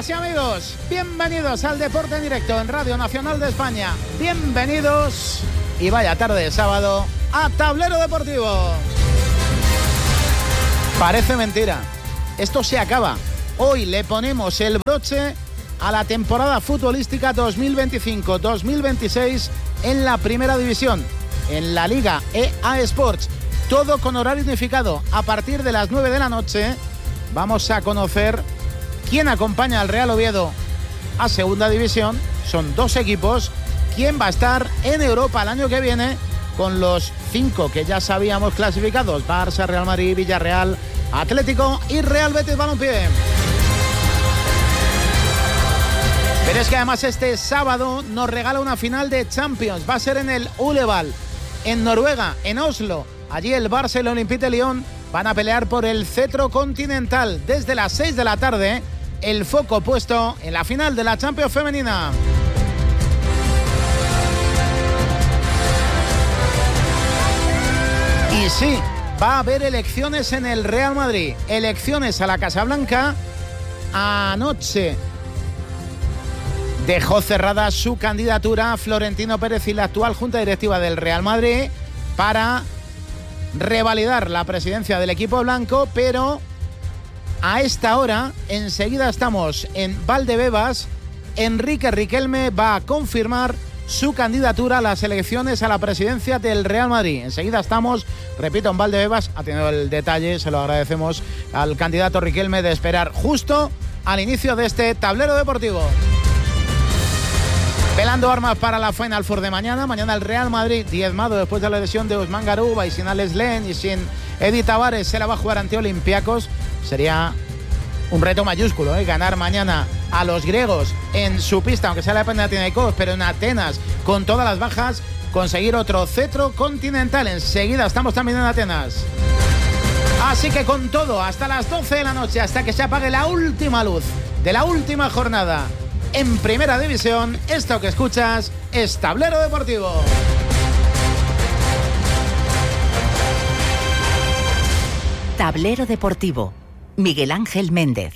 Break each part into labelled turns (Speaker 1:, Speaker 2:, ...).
Speaker 1: Amigas y amigos, bienvenidos al Deporte en Directo en Radio Nacional de España. Bienvenidos, y vaya tarde de sábado, a Tablero Deportivo. Parece mentira, esto se acaba. Hoy le ponemos el broche a la temporada futbolística 2025-2026 en la Primera División, en la Liga EA Sports. Todo con horario unificado. A partir de las 9 de la noche vamos a conocer quién acompaña al Real Oviedo a Segunda División. Son 2 equipos. Quién va a estar en Europa el año que viene con los 5 que ya sabíamos clasificados: Barça, Real Madrid, Villarreal, Atlético y Real Betis Balompié. Pero es que además este sábado nos regala una final de Champions. Va a ser en el Uleval, en Noruega, en Oslo. Allí el Barça y el Olympique de Lyon van a pelear por el cetro continental. Desde las 6 de la tarde, el foco puesto en la final de la Champions femenina. Y sí, va a haber elecciones en el Real Madrid. Elecciones a la Casa Blanca. Anoche dejó cerrada su candidatura Florentino Pérez y la actual Junta Directiva del Real Madrid para revalidar la presidencia del equipo blanco, pero a esta hora, enseguida estamos en Valdebebas, Enrique Riquelme va a confirmar su candidatura a las elecciones a la presidencia del Real Madrid. Enseguida estamos, repito, en Valdebebas. Ha tenido el detalle, se lo agradecemos al candidato Riquelme, de esperar justo al inicio de este Tablero Deportivo. Pelando armas para la Final Four de mañana. Mañana el Real Madrid, diezmado después de la lesión de Ousmane Garuba y sin Alex Len y sin Edi Tavares, se la va a jugar ante Olympiacos. Sería un reto mayúsculo, ganar mañana a los griegos en su pista, aunque sea la Panathinaikos, pero en Atenas, con todas las bajas, conseguir otro cetro continental. Enseguida estamos también en Atenas. Así que con todo, hasta las 12 de la noche, hasta que se apague la última luz de la última jornada en Primera División, esto que escuchas es Tablero Deportivo.
Speaker 2: Tablero Deportivo, Miguel Ángel Méndez.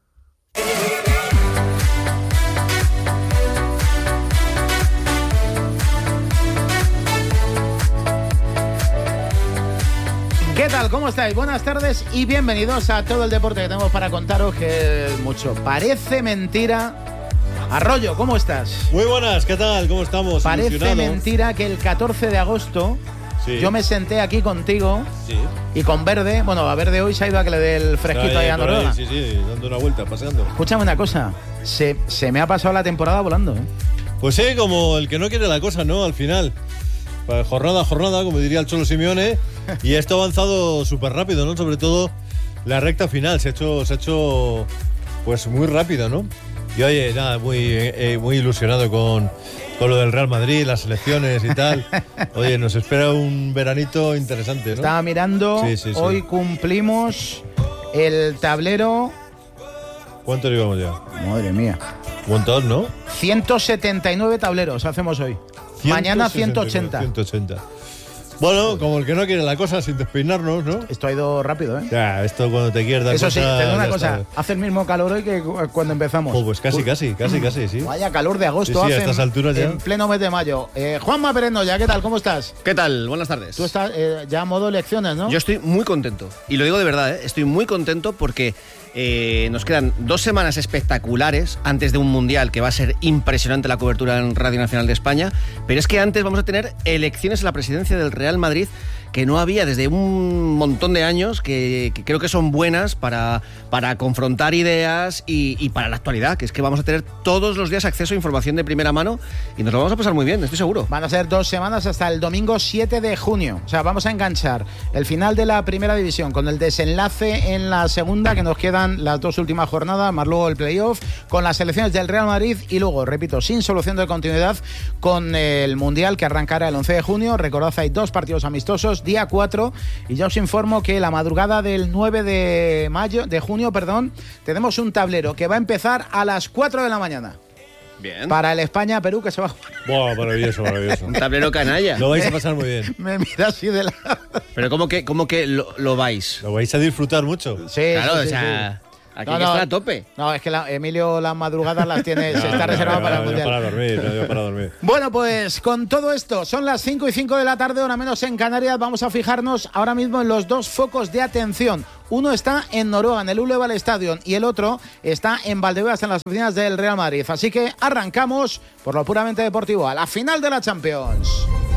Speaker 1: ¿Qué tal? ¿Cómo estáis? Buenas tardes y bienvenidos a todo el deporte que tenemos para contaros, que es mucho. Parece mentira. Arroyo, ¿cómo estás?
Speaker 3: Muy buenas, ¿qué tal? ¿Cómo estamos?
Speaker 1: Parece mentira que el 14 de agosto yo me senté aquí contigo y con Verde. Bueno, a Verde hoy se ha ido a que le dé el fresquito ahí a Noruega.
Speaker 3: Sí, dando una vuelta, paseando.
Speaker 1: Escúchame una cosa, se me ha pasado la temporada volando, ¿eh?
Speaker 3: Pues sí, como el que no quiere la cosa, ¿no? Al final, jornada a jornada, como diría el Cholo Simeone, y esto ha avanzado súper rápido, ¿no? Sobre todo la recta final, se ha hecho pues muy rápido, ¿no? Y oye, nada, muy ilusionado con lo del Real Madrid, las selecciones y tal. Oye, nos espera un veranito interesante, ¿no?
Speaker 1: Estaba mirando, sí. Hoy cumplimos el tablero.
Speaker 3: ¿Cuánto llevamos ya?
Speaker 1: Madre mía.
Speaker 3: Un montón, ¿no?
Speaker 1: 179 tableros hacemos hoy. Mañana 180.
Speaker 3: 180. Bueno, como el que no quiere la cosa, sin despeinarnos, ¿no?
Speaker 1: Esto ha ido rápido, ¿eh?
Speaker 3: Ya, esto cuando te quieres dar
Speaker 1: Eso sí, te digo una cosa,
Speaker 3: está.
Speaker 1: hace el mismo calor hoy que cuando empezamos.
Speaker 3: Pues casi, sí.
Speaker 1: Vaya calor de agosto hace
Speaker 3: a estas alturas ya.
Speaker 1: En pleno mes de mayo. Juanma Perenoya, ¿qué tal? ¿Cómo estás?
Speaker 4: ¿Qué tal? Buenas tardes.
Speaker 1: Tú estás ya a modo elecciones, ¿no?
Speaker 4: Yo estoy muy contento, y lo digo de verdad, estoy muy contento porque nos quedan 2 semanas espectaculares antes de un mundial que va a ser impresionante la cobertura en Radio Nacional de España, pero es que antes vamos a tener elecciones a la presidencia del Real Madrid que no había desde un montón de años, que creo que son buenas para confrontar ideas y para la actualidad, que es que vamos a tener todos los días acceso a información de primera mano y nos lo vamos a pasar muy bien, estoy seguro.
Speaker 1: Van a ser 2 semanas hasta el domingo 7 de junio. O sea, vamos a enganchar el final de la Primera División con el desenlace en la Segunda, que nos quedan las 2 últimas jornadas, más luego el playoff, con las selecciones del Real Madrid y luego, repito, sin solución de continuidad, con el Mundial que arrancará el 11 de junio. Recordad, hay 2 partidos amistosos, día 4, y ya os informo que la madrugada del 9 de junio, tenemos un tablero que va a empezar a las 4 de la mañana.
Speaker 4: Bien.
Speaker 1: Para el España-Perú, que se va a jugar.
Speaker 3: Buah, maravilloso.
Speaker 4: Un tablero canalla.
Speaker 3: Lo vais a pasar muy bien.
Speaker 1: Me mira así de lado.
Speaker 4: Pero ¿cómo que lo vais?
Speaker 3: Lo vais a disfrutar mucho.
Speaker 1: Sí,
Speaker 4: claro,
Speaker 1: sí,
Speaker 4: o sea...
Speaker 1: sí.
Speaker 4: Aquí hay que estar a tope.
Speaker 1: No, es que Emilio las madrugadas las tiene, se está reservado para el Mundial.
Speaker 3: Para dormir.
Speaker 1: Bueno, pues con todo esto, son las 5:05 de la tarde, hora menos en Canarias. Vamos a fijarnos ahora mismo en los dos focos de atención. Uno está en Noruega, en el Uleval Stadium, y el otro está en Valdebebas, en las oficinas del Real Madrid. Así que arrancamos por lo puramente deportivo, a la final de la Champions.